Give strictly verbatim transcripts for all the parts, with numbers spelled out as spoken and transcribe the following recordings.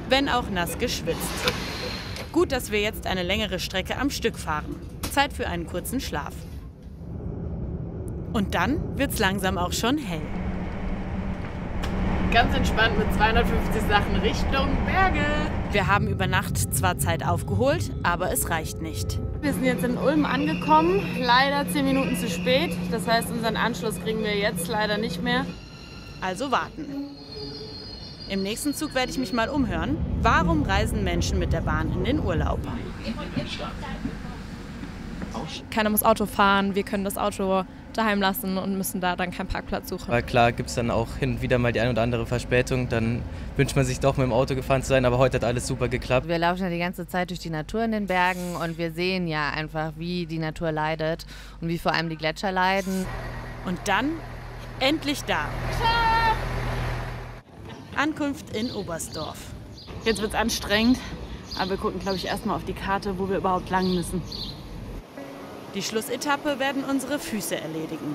wenn auch nass geschwitzt. Gut, dass wir jetzt eine längere Strecke am Stück fahren. Zeit für einen kurzen Schlaf. Und dann wird's langsam auch schon hell. Ganz entspannt mit zweihundertfünfzig Sachen Richtung Berge. Wir haben über Nacht zwar Zeit aufgeholt, aber es reicht nicht. Wir sind jetzt in Ulm angekommen, leider zehn Minuten zu spät. Das heißt, unseren Anschluss kriegen wir jetzt leider nicht mehr. Also warten. Im nächsten Zug werde ich mich mal umhören. Warum reisen Menschen mit der Bahn in den Urlaub? Keiner muss Auto fahren, wir können das Auto daheim lassen und müssen da dann keinen Parkplatz suchen. Weil klar gibt es dann auch hin und wieder mal die ein oder andere Verspätung, dann wünscht man sich doch mit dem Auto gefahren zu sein, aber heute hat alles super geklappt. Wir laufen ja die ganze Zeit durch die Natur in den Bergen und wir sehen ja einfach, wie die Natur leidet und wie vor allem die Gletscher leiden. Und dann endlich da. Ankunft in Oberstdorf. Jetzt wird es anstrengend, aber wir gucken, glaube ich, erstmal auf die Karte, wo wir überhaupt lang müssen. Die Schlussetappe werden unsere Füße erledigen.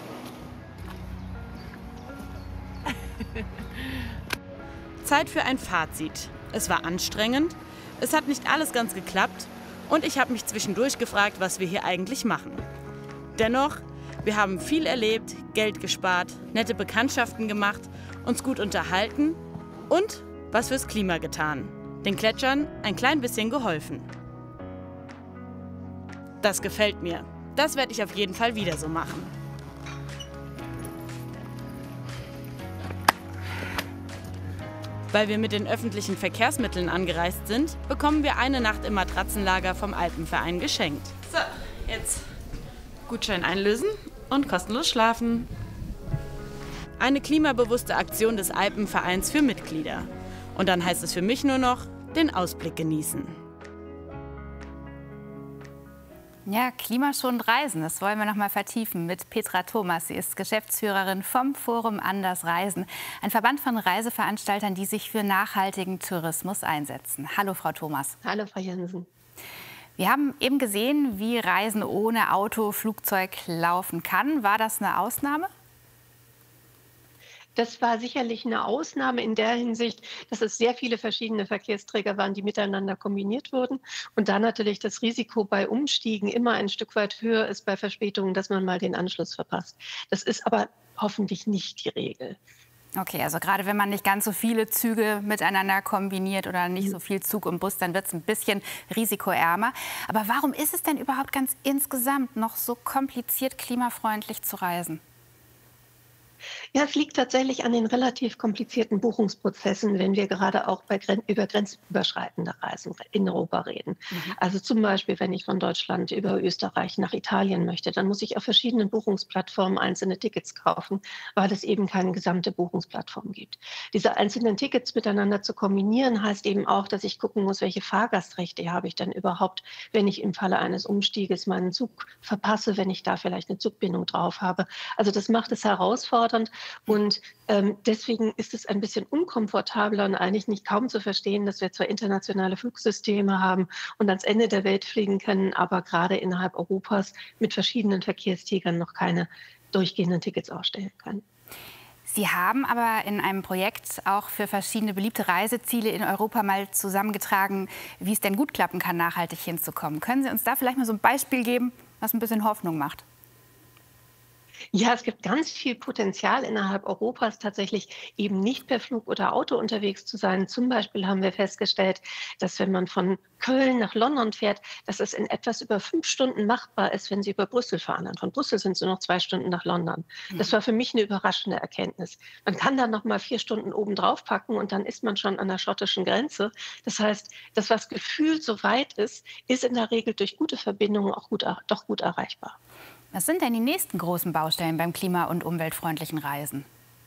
Zeit für ein Fazit. Es war anstrengend, es hat nicht alles ganz geklappt und ich habe mich zwischendurch gefragt, was wir hier eigentlich machen. Dennoch, wir haben viel erlebt, Geld gespart, nette Bekanntschaften gemacht, uns gut unterhalten und was fürs Klima getan. Den Gletschern ein klein bisschen geholfen. Das gefällt mir. Das werde ich auf jeden Fall wieder so machen. Weil wir mit den öffentlichen Verkehrsmitteln angereist sind, bekommen wir eine Nacht im Matratzenlager vom Alpenverein geschenkt. So, jetzt Gutschein einlösen und kostenlos schlafen. Eine klimabewusste Aktion des Alpenvereins für Mitglieder. Und dann heißt es für mich nur noch, den Ausblick genießen. Ja, klimaschonend reisen, das wollen wir noch mal vertiefen mit Petra Thomas. Sie ist Geschäftsführerin vom Forum Anders Reisen, ein Verband von Reiseveranstaltern, die sich für nachhaltigen Tourismus einsetzen. Hallo, Frau Thomas. Hallo, Frau Jensen. Wir haben eben gesehen, wie Reisen ohne Auto, Flugzeug laufen kann. War das eine Ausnahme? Das war sicherlich eine Ausnahme in der Hinsicht, dass es sehr viele verschiedene Verkehrsträger waren, die miteinander kombiniert wurden. Und da natürlich das Risiko bei Umstiegen immer ein Stück weit höher ist bei Verspätungen, dass man mal den Anschluss verpasst. Das ist aber hoffentlich nicht die Regel. Okay, also gerade wenn man nicht ganz so viele Züge miteinander kombiniert oder nicht so viel Zug und Bus, dann wird es ein bisschen risikoärmer. Aber warum ist es denn überhaupt ganz insgesamt noch so kompliziert, klimafreundlich zu reisen? Ja, es liegt tatsächlich an den relativ komplizierten Buchungsprozessen, wenn wir gerade auch bei Gren über grenzüberschreitende Reisen in Europa reden. Mhm. Also zum Beispiel, wenn ich von Deutschland über Österreich nach Italien möchte, dann muss ich auf verschiedenen Buchungsplattformen einzelne Tickets kaufen, weil es eben keine gesamte Buchungsplattform gibt. Diese einzelnen Tickets miteinander zu kombinieren, heißt eben auch, dass ich gucken muss, welche Fahrgastrechte habe ich denn überhaupt, wenn ich im Falle eines Umstieges meinen Zug verpasse, wenn ich da vielleicht eine Zugbindung drauf habe. Also das macht es herausfordernd. Und ähm, deswegen ist es ein bisschen unkomfortabler und eigentlich nicht kaum zu verstehen, dass wir zwar internationale Flugsysteme haben und ans Ende der Welt fliegen können, aber gerade innerhalb Europas mit verschiedenen Verkehrsträgern noch keine durchgehenden Tickets ausstellen können. Sie haben aber in einem Projekt auch für verschiedene beliebte Reiseziele in Europa mal zusammengetragen, wie es denn gut klappen kann, nachhaltig hinzukommen. Können Sie uns da vielleicht mal so ein Beispiel geben, was ein bisschen Hoffnung macht? Ja, es gibt ganz viel Potenzial innerhalb Europas, tatsächlich eben nicht per Flug oder Auto unterwegs zu sein. Zum Beispiel haben wir festgestellt, dass wenn man von Köln nach London fährt, dass es in etwas über fünf Stunden machbar ist, wenn Sie über Brüssel fahren. Und von Brüssel sind es nur noch zwei Stunden nach London. Das war für mich eine überraschende Erkenntnis. Man kann dann noch mal vier Stunden oben drauf packen und dann ist man schon an der schottischen Grenze. Das heißt, das, was gefühlt so weit ist, ist in der Regel durch gute Verbindungen auch gut, doch gut erreichbar. Was sind denn die nächsten großen Baustellen beim klima- und umweltfreundlichen Reisen?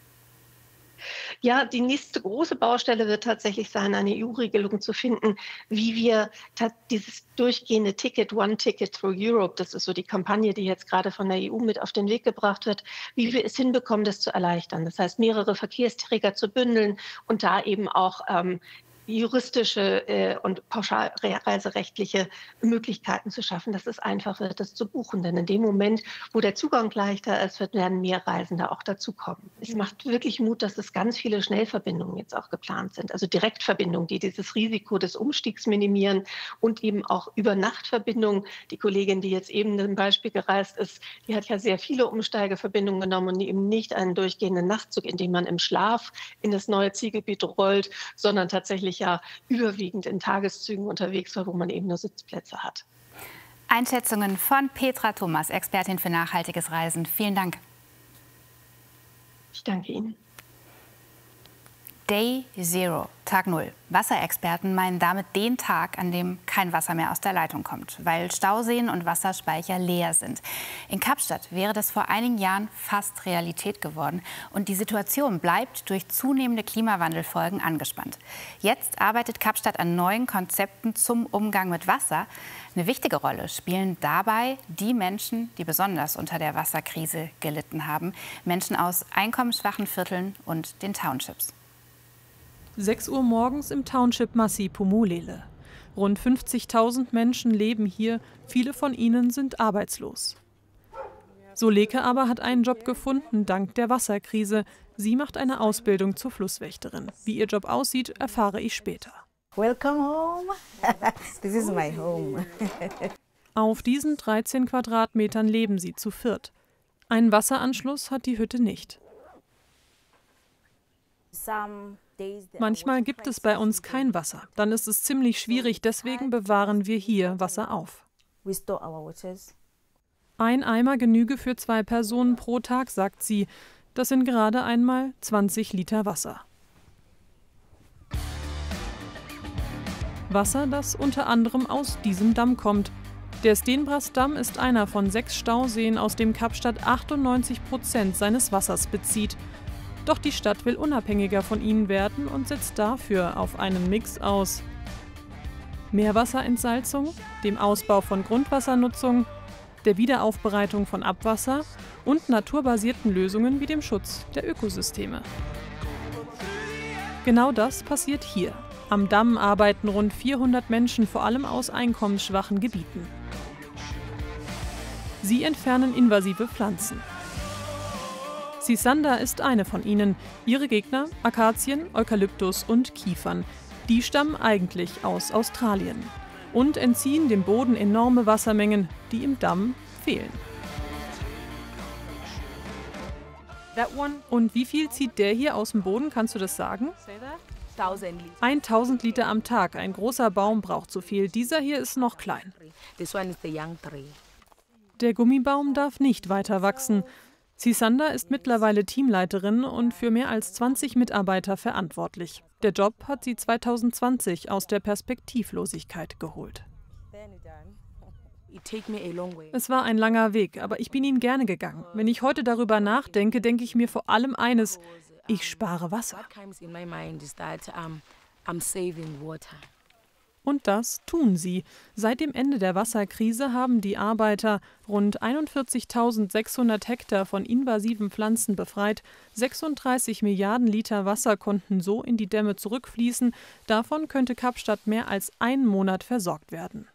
Ja, die nächste große Baustelle wird tatsächlich sein, eine E U-Regelung zu finden, wie wir dieses durchgehende Ticket, One Ticket Through Europe, das ist so die Kampagne, die jetzt gerade von der E U mit auf den Weg gebracht wird, wie wir es hinbekommen, das zu erleichtern. Das heißt, mehrere Verkehrsträger zu bündeln und da eben auch ähm, juristische äh, und pauschalreiserechtliche Möglichkeiten zu schaffen, dass es einfach wird, das zu buchen. Denn in dem Moment, wo der Zugang leichter ist, werden mehr Reisende auch dazukommen. Es macht wirklich Mut, dass es ganz viele Schnellverbindungen jetzt auch geplant sind. Also Direktverbindungen, die dieses Risiko des Umstiegs minimieren und eben auch Übernachtverbindungen. Die Kollegin, die jetzt eben zum Beispiel gereist ist, die hat ja sehr viele Umsteigeverbindungen genommen und eben nicht einen durchgehenden Nachtzug, in dem man im Schlaf in das neue Zielgebiet rollt, sondern tatsächlich ja überwiegend in Tageszügen unterwegs war, wo man eben nur Sitzplätze hat. Einschätzungen von Petra Thomas, Expertin für nachhaltiges Reisen. Vielen Dank. Ich danke Ihnen. Day Zero, Tag Null. Wasserexperten meinen damit den Tag, an dem kein Wasser mehr aus der Leitung kommt, weil Stauseen und Wasserspeicher leer sind. In Kapstadt wäre das vor einigen Jahren fast Realität geworden. Und die Situation bleibt durch zunehmende Klimawandelfolgen angespannt. Jetzt arbeitet Kapstadt an neuen Konzepten zum Umgang mit Wasser. Eine wichtige Rolle spielen dabei die Menschen, die besonders unter der Wasserkrise gelitten haben. Menschen aus einkommensschwachen Vierteln und den Townships. sechs Uhr morgens im Township Masipumulele. Rund fünfzigtausend Menschen leben hier, viele von ihnen sind arbeitslos. Soleke aber hat einen Job gefunden dank der Wasserkrise. Sie macht eine Ausbildung zur Flusswächterin. Wie ihr Job aussieht, erfahre ich später. Welcome home. This is my home. Auf diesen dreizehn Quadratmetern leben sie zu viert. Einen Wasseranschluss hat die Hütte nicht. Manchmal gibt es bei uns kein Wasser. Dann ist es ziemlich schwierig, deswegen bewahren wir hier Wasser auf. Ein Eimer genüge für zwei Personen pro Tag, sagt sie. Das sind gerade einmal zwanzig Liter Wasser. Wasser, das unter anderem aus diesem Damm kommt. Der Stenbras-Damm ist einer von sechs Stauseen, aus dem Kapstadt achtundneunzig Prozent seines Wassers bezieht. Doch die Stadt will unabhängiger von ihnen werden und setzt dafür auf einen Mix aus Meerwasserentsalzung, dem Ausbau von Grundwassernutzung, der Wiederaufbereitung von Abwasser und naturbasierten Lösungen wie dem Schutz der Ökosysteme. Genau das passiert hier. Am Damm arbeiten rund vierhundert Menschen, vor allem aus einkommensschwachen Gebieten. Sie entfernen invasive Pflanzen. Sisanda ist eine von ihnen. Ihre Gegner Akazien, Eukalyptus und Kiefern. Die stammen eigentlich aus Australien und entziehen dem Boden enorme Wassermengen, die im Damm fehlen. Und wie viel zieht der hier aus dem Boden, kannst du das sagen? tausend Liter am Tag. Ein großer Baum braucht so viel. Dieser hier ist noch klein. Der Gummibaum darf nicht weiter wachsen. Sisanda ist mittlerweile Teamleiterin und für mehr als zwanzig Mitarbeiter verantwortlich. Der Job hat sie zweitausendzwanzig aus der Perspektivlosigkeit geholt. Es war ein langer Weg, aber ich bin ihn gerne gegangen. Wenn ich heute darüber nachdenke, denke ich mir vor allem eines: Ich spare Wasser. Und das tun sie. Seit dem Ende der Wasserkrise haben die Arbeiter rund einundvierzigtausendsechshundert Hektar von invasiven Pflanzen befreit. sechsunddreißig Milliarden Liter Wasser konnten so in die Dämme zurückfließen. Davon könnte Kapstadt mehr als einen Monat versorgt werden.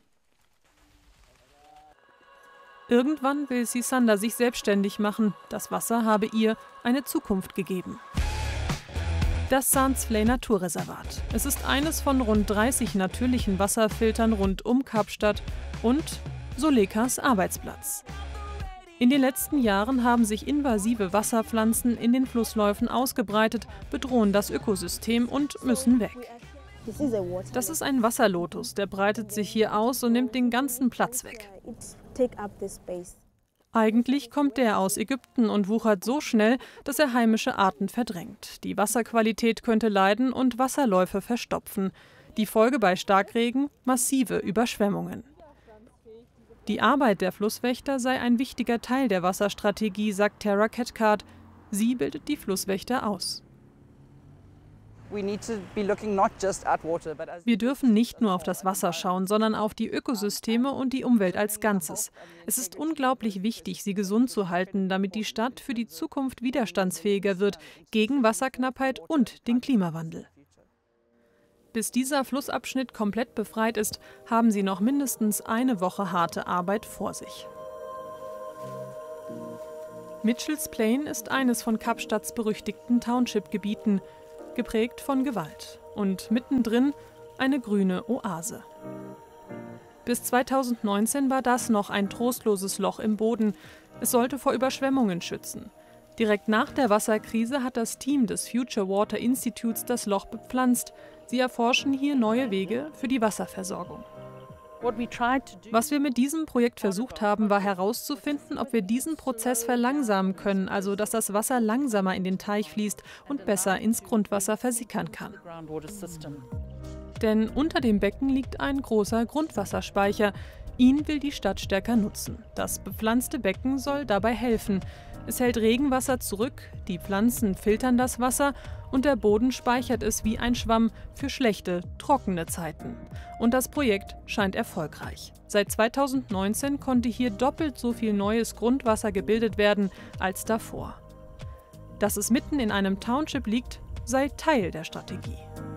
Irgendwann will Sisanda sich selbstständig machen. Das Wasser habe ihr eine Zukunft gegeben. Das Sandsfley Naturreservat. Es ist eines von rund dreißig natürlichen Wasserfiltern rund um Kapstadt und Solekas Arbeitsplatz. In den letzten Jahren haben sich invasive Wasserpflanzen in den Flussläufen ausgebreitet, bedrohen das Ökosystem und müssen weg. Das ist ein Wasserlotus, der breitet sich hier aus und nimmt den ganzen Platz weg. Eigentlich kommt der aus Ägypten und wuchert so schnell, dass er heimische Arten verdrängt. Die Wasserqualität könnte leiden und Wasserläufe verstopfen. Die Folge bei Starkregen: massive Überschwemmungen. Die Arbeit der Flusswächter sei ein wichtiger Teil der Wasserstrategie, sagt Tara Cathcart. Sie bildet die Flusswächter aus. Wir dürfen nicht nur auf das Wasser schauen, sondern auf die Ökosysteme und die Umwelt als Ganzes. Es ist unglaublich wichtig, sie gesund zu halten, damit die Stadt für die Zukunft widerstandsfähiger wird gegen Wasserknappheit und den Klimawandel. Bis dieser Flussabschnitt komplett befreit ist, haben sie noch mindestens eine Woche harte Arbeit vor sich. Mitchells Plain ist eines von Kapstadts berüchtigten Township-Gebieten, geprägt von Gewalt. Und mittendrin eine grüne Oase. Bis zweitausendneunzehn war das noch ein trostloses Loch im Boden. Es sollte vor Überschwemmungen schützen. Direkt nach der Wasserkrise hat das Team des Future Water Institutes das Loch bepflanzt. Sie erforschen hier neue Wege für die Wasserversorgung. Was wir mit diesem Projekt versucht haben, war herauszufinden, ob wir diesen Prozess verlangsamen können, also dass das Wasser langsamer in den Teich fließt und besser ins Grundwasser versickern kann. Denn unter dem Becken liegt ein großer Grundwasserspeicher. Ihn will die Stadt stärker nutzen. Das bepflanzte Becken soll dabei helfen. Es hält Regenwasser zurück, die Pflanzen filtern das Wasser und der Boden speichert es wie ein Schwamm für schlechte, trockene Zeiten. Und das Projekt scheint erfolgreich. Seit zweitausendneunzehn konnte hier doppelt so viel neues Grundwasser gebildet werden als davor. Dass es mitten in einem Township liegt, sei Teil der Strategie.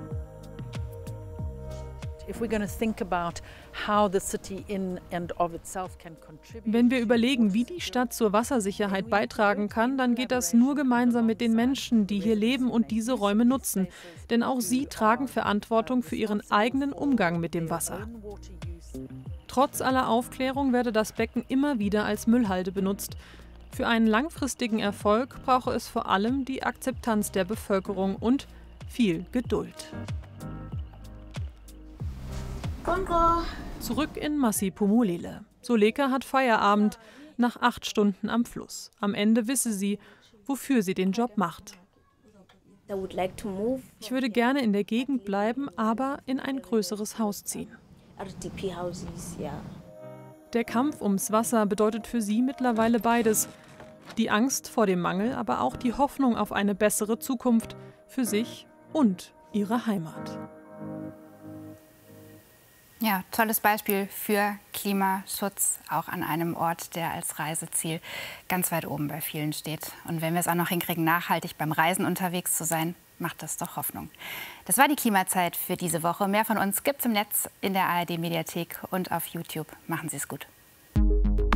Wenn wir überlegen, wie die Stadt zur Wassersicherheit beitragen kann, dann geht das nur gemeinsam mit den Menschen, die hier leben und diese Räume nutzen. Denn auch sie tragen Verantwortung für ihren eigenen Umgang mit dem Wasser. Trotz aller Aufklärung werde das Becken immer wieder als Müllhalde benutzt. Für einen langfristigen Erfolg brauche es vor allem die Akzeptanz der Bevölkerung und viel Geduld. Zurück in Masipumulele. Suleka hat Feierabend nach acht Stunden am Fluss. Am Ende wisse sie, wofür sie den Job macht. Ich würde gerne in der Gegend bleiben, aber in ein größeres Haus ziehen. Der Kampf ums Wasser bedeutet für sie mittlerweile beides. Die Angst vor dem Mangel, aber auch die Hoffnung auf eine bessere Zukunft für sich und ihre Heimat. Ja, tolles Beispiel für Klimaschutz, auch an einem Ort, der als Reiseziel ganz weit oben bei vielen steht. Und wenn wir es auch noch hinkriegen, nachhaltig beim Reisen unterwegs zu sein, macht das doch Hoffnung. Das war die Klimazeit für diese Woche. Mehr von uns gibt's im Netz, in der A R D-Mediathek und auf YouTube. Machen Sie es gut.